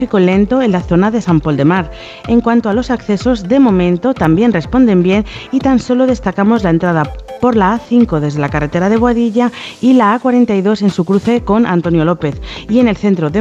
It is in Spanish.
lento en la zona de Sant Pol de Mar. En cuanto a los accesos, de momento también responden bien y tan solo destacamos la entrada por la A5 desde la carretera de Boadilla y la A42 en su cruce con Antonio López. Y en el centro de